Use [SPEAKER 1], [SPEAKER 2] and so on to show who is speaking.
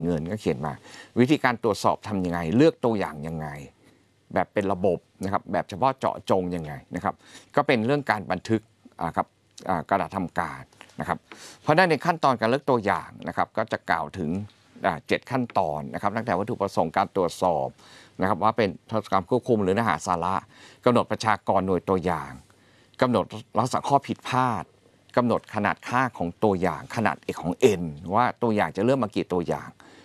[SPEAKER 1] เงินก็เขียนมาวิธีการตรวจสอบทำยังไงเลือกตัวอย่างยังไงแบบเป็นระบบนะครับแบบเฉพาะเจาะจงยังไงนะครับก็เป็นเรื่องการบันทึกกับกระดาษทำการนะครับเพราะในขั้นตอนการเลือกตัวอย่างนะครับก็จะกล่าวถึง7 ขั้นตอนนะครับตั้งแต่วัตถุประสงค์การตรวจสอบนะครับว่าเป็นทศกรรมควบคุมหรือเนื้อหาสาระกำหนดประชากรหน่วยตัวอย่างกำหนดลักษณะข้อผิดพลาดกำหนดขนาดค่าของตัวอย่างขนาดของ n ว่าตัวอย่างจะเริ่มมากี่ตัวอย่าง